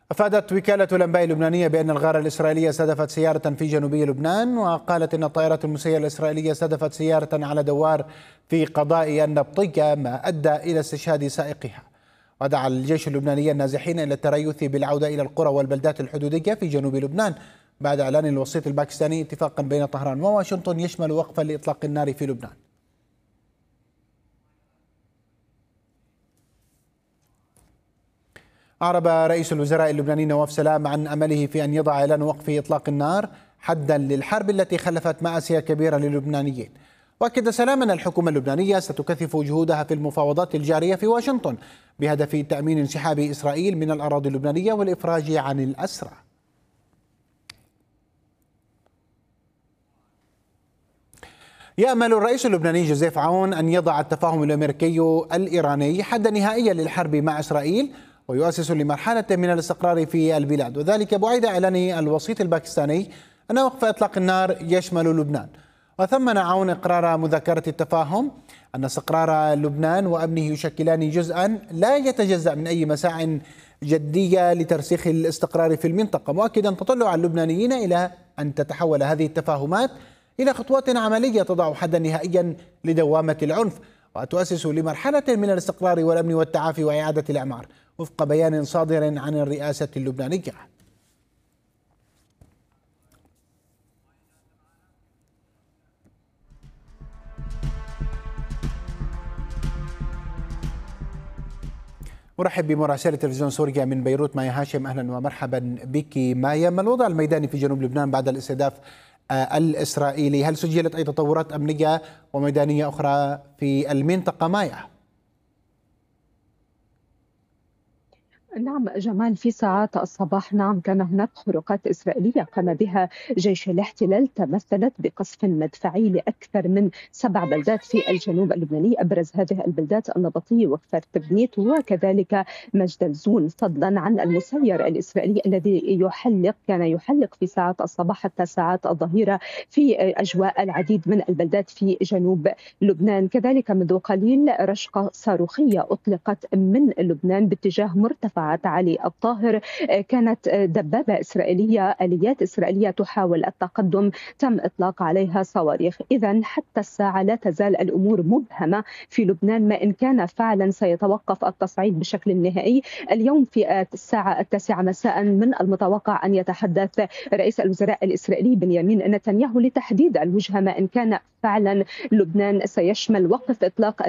أفادت وكالة الأنباء اللبنانية بأن الغارة الإسرائيلية استهدفت سيارة في جنوبي لبنان، وقالت أن الطائرات المسيرة الإسرائيلية استهدفت سيارة على دوار في قضاء النبطية، ما أدى إلى استشهاد سائقها. ودعا الجيش اللبناني النازحين إلى التريث بالعودة إلى القرى والبلدات الحدودية في جنوب لبنان بعد إعلان الوسيط الباكستاني اتفاقا بين طهران وواشنطن يشمل وقفا لإطلاق النار في لبنان. أعرب رئيس الوزراء اللبناني نواف سلام عن أمله في أن يضع إعلان وقف إطلاق النار حدا للحرب التي خلفت مآسي كبيرة للبنانيين. وأكد سلام أن الحكومة اللبنانية ستكثف جهودها في المفاوضات الجارية في واشنطن بهدف تأمين انسحاب إسرائيل من الأراضي اللبنانية والإفراج عن الأسرى. يأمل الرئيس اللبناني جوزيف عون أن يضع التفاهم الأمريكي الإيراني حدا نهائيا للحرب مع إسرائيل ويؤسس لمرحلة من الاستقرار في البلاد، وذلك بعد إعلان الوسيط الباكستاني أن وقف إطلاق النار يشمل لبنان. وثمن عون إقرار مذكرة التفاهم أن استقرار لبنان وأمنه يشكلان جزءا لا يتجزأ من أي مساع جدية لترسيخ الاستقرار في المنطقة، مؤكدا تطلع اللبنانيين إلى أن تتحول هذه التفاهمات إلى خطوات عملية تضع حدا نهائيا لدوامة العنف وتؤسس لمرحلة من الاستقرار والأمن والتعافي وإعادة الإعمار، وفق بيان صادر عن الرئاسة اللبنانية. أرحب بمراسلة تلفزيون سوريا من بيروت مايا هاشم. أهلا ومرحبا بك مايا. ما الوضع الميداني في جنوب لبنان بعد الاستهداف الإسرائيلي؟ هل سجلت أي تطورات أمنية وميدانية أخرى في المنطقة مايا؟ نعم جمال، في ساعات الصباح كان هناك خروقات إسرائيلية قام بها جيش الاحتلال تمثلت بقصف مدفعي لأكثر من 7 بلدات في الجنوب اللبناني، أبرز هذه البلدات النبطية وكفر تبنيت وكذلك مجد الزون، فضلا عن المسير الإسرائيلي الذي كان يحلق في ساعات الصباح حتى ساعات الظهيرة في أجواء العديد من البلدات في جنوب لبنان. كذلك منذ قليل رشقة صاروخية أطلقت من لبنان باتجاه مرتفع علي الطاهر، كانت دبابة إسرائيلية آليات إسرائيلية تحاول التقدم، تم إطلاق عليها صواريخ. إذن حتى الساعة لا تزال الأمور مبهمة في لبنان، ما إن كان فعلا سيتوقف التصعيد بشكل نهائي. اليوم في الساعة 9 مساء من المتوقع أن يتحدث رئيس الوزراء الإسرائيلي بنيامين نتنياهو لتحديد الوجهة، ما إن كان فعلا لبنان سيشمل وقف إطلاق